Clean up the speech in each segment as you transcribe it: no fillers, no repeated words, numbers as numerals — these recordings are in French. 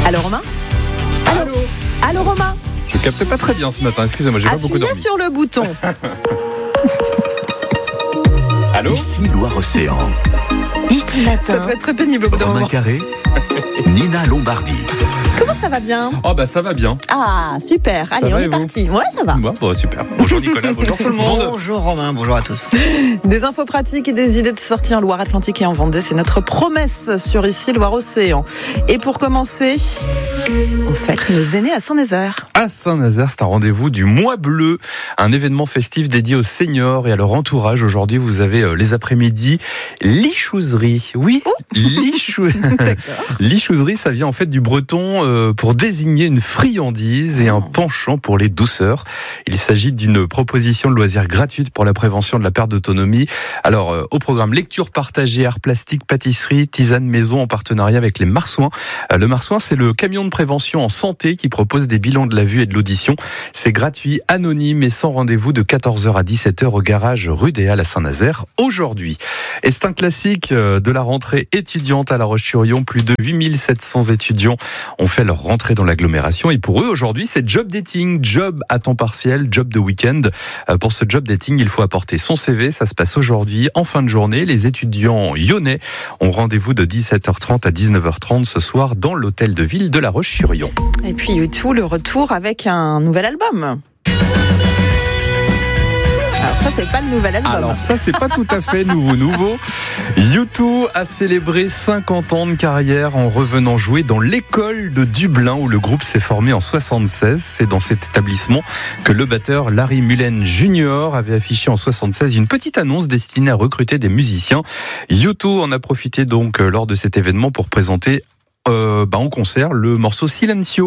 Allô Romain ? Allô Romain ? Je captais pas très bien ce matin, excusez-moi, j'ai pas beaucoup dormi. Appuyez sur le bouton. Allô ? Ici Loire-Océan. Ici matin. Ça peut être très pénible au bout d'un Romain moment. Carré, Nina Lombardi. Comment ça va bien ? Oh bah ça va bien. Ah super, allez va on et est vous ? parti. Ouais ça va. Bon, super. Bonjour Nicolas, bonjour tout le monde. Bonjour Romain, bonjour à tous. Des infos pratiques et des idées de sortie en Loire-Atlantique et en Vendée, c'est notre promesse sur Ici Loire-Océan. Et pour commencer, on fête nos aînés à Saint-Nazaire. À Saint-Nazaire, c'est un rendez-vous du Mois Bleu, un événement festif dédié aux seniors et à leur entourage. Aujourd'hui, vous avez les après-midi lichouserie. Oui, lichouserie, ça vient en fait du breton pour désigner une friandise et un penchant pour les douceurs. Il s'agit d'une proposition de loisirs gratuite pour la prévention de la perte d'autonomie. Alors, au programme lecture partagée, art plastique, pâtisserie, tisane maison en partenariat avec les Marsouins. Le Marsouin, c'est le camion de prévention en santé qui propose des bilans de la vue et de l'audition. C'est gratuit, anonyme et sans rendez-vous de 14h à 17h au garage rue des Halles à Saint-Nazaire aujourd'hui. Et c'est un classique de la rentrée étudiante à La Roche-sur-Yon. Plus de 8700 étudiants ont fait leur rentrée dans l'agglomération et pour eux aujourd'hui c'est job dating, job à temps partiel, job de week-end. Pour ce job dating, il faut apporter son CV. Ça se passe aujourd'hui en fin de journée. Les étudiants yonnais ont rendez-vous de 17h30 à 19h30 ce soir dans l'hôtel de ville de La Roche-sur-Yon. Et puis U2, le retour avec un nouvel album. Alors ça, c'est pas le nouvel album. Alors ça, c'est pas tout à fait nouveau. U2 a célébré 50 ans de carrière en revenant jouer dans l'école de Dublin où le groupe s'est formé en 76. C'est dans cet établissement que le batteur Larry Mullen Jr. avait affiché en 76 une petite annonce destinée à recruter des musiciens. U2 en a profité donc lors de cet événement pour présenter en concert le morceau Silencio.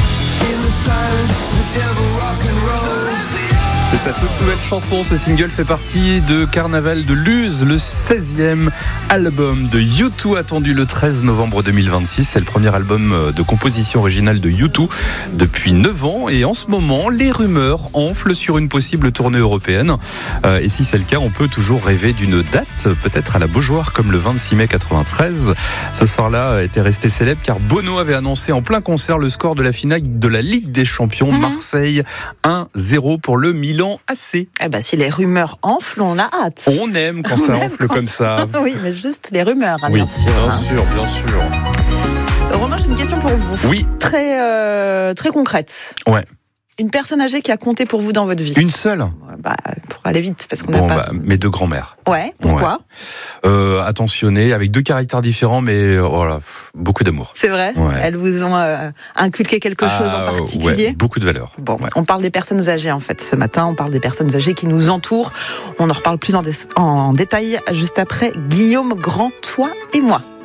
C'est sa toute nouvelle chanson, ce single fait partie de Carnaval de Luz, le 16e album de U2 attendu le 13 novembre 2026. C'est le premier album de composition originale de U2 depuis 9 ans et en ce moment, les rumeurs enflent sur une possible tournée européenne. Et si c'est le cas, on peut toujours rêver d'une date, peut-être à la Beaujoire comme le 26 mai 93. Ce soir-là était resté célèbre car Bono avait annoncé en plein concert le score de la finale de la Ligue des Champions. Marseille 1-0 pour le Milan AC. Eh ben, si les rumeurs enflent, on a hâte. On aime quand ça enfle comme ça. Oui, mais juste les rumeurs, oui, bien sûr. Bien sûr. Romain, j'ai une question pour vous. Oui. Très concrète. Ouais. Une personne âgée qui a compté pour vous dans votre vie. Une seule ? Pour aller vite, parce qu'on n'a pas... Mes deux grands-mères. Ouais, pourquoi ? Attentionnées, avec deux caractères différents, mais voilà, beaucoup d'amour. C'est vrai ? Ouais. Elles vous ont inculqué quelque chose en particulier ? Ouais, beaucoup de valeurs. Bon, on parle des personnes âgées en fait. Ce matin, on parle des personnes âgées qui nous entourent. On en reparle plus en détail juste après Guillaume Grand, toi et moi.